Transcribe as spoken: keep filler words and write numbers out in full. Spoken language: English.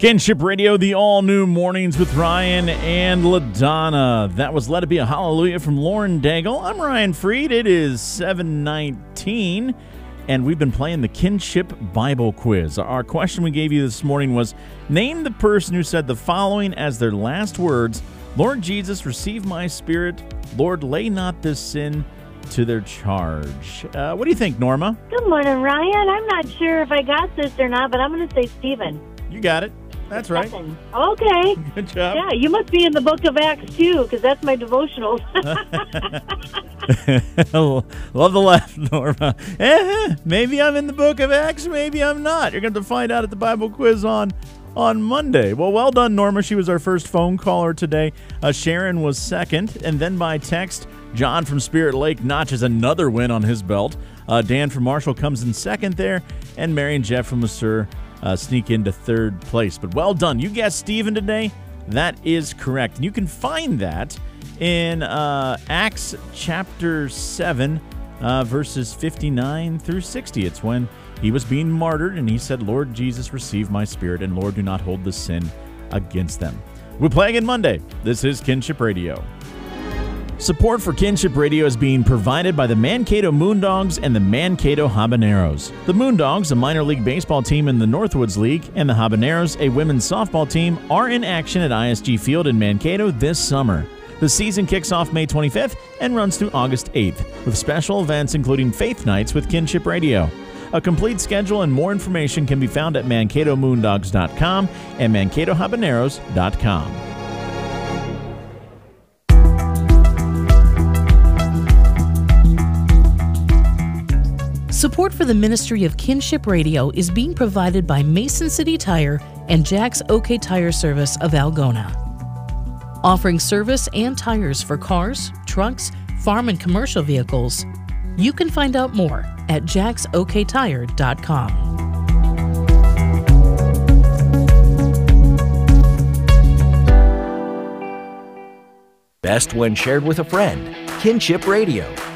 Kinship Radio, the all-new Mornings with Ryan and LaDonna. That was Let It Be a Hallelujah from Lauren Daigle. I'm Ryan Freed. It is seven nineteen, and we've been playing the Kinship Bible Quiz. Our question we gave you this morning was, name the person who said the following as their last words: Lord Jesus, receive my spirit. Lord, lay not this sin to their charge. Uh, what do you think, Norma? Good morning, Ryan. I'm not sure if I got this or not, but I'm going to say Stephen. You got it. That's right. Stephen. Okay. Good job. Yeah, you must be in the book of Acts, too, because that's my devotional. Love the laugh, Norma. Eh, maybe I'm in the book of Acts, maybe I'm not. You're going to find out at the Bible quiz on on Monday. Well, well done, Norma. She was our first phone caller today. Uh, Sharon was second, and then by text, John from Spirit Lake notches another win on his belt. Uh, Dan from Marshall comes in second there, and Mary and Jeff from Musser Uh, sneak into third place. But well done. You guessed Stephen today. That is correct. And you can find that in uh, Acts chapter seven, uh, verses fifty-nine through sixty. It's when he was being martyred, and he said, Lord Jesus, receive my spirit, and Lord, do not hold this sin against them. We'll play again Monday. This is Kinship Radio. Support for Kinship Radio is being provided by the Mankato Moondogs and the Mankato Habaneros. The Moondogs, a minor league baseball team in the Northwoods League, and the Habaneros, a women's softball team, are in action at I S G Field in Mankato this summer. The season kicks off May twenty-fifth and runs through August eighth, with special events including Faith Nights with Kinship Radio. A complete schedule and more information can be found at mankato moondogs dot com and mankato habaneros dot com. Support for the ministry of Kinship Radio is being provided by Mason City Tire and Jack's OK Tire Service of Algona. Offering service and tires for cars, trucks, farm and commercial vehicles. You can find out more at jacks o k tire dot com. Best when shared with a friend. Kinship Radio.